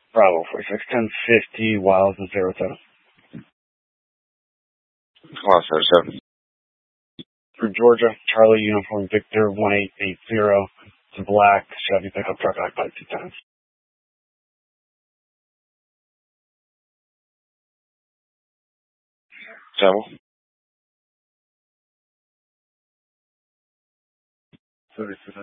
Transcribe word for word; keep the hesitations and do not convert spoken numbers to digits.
Bravo for six ten fifty, Wild and zero seven. Class zero seven. For Georgia, Charlie Uniform Victor one eight eight zero. It's a black Chevy pickup truck occupied two times. Seven. Sorry for that.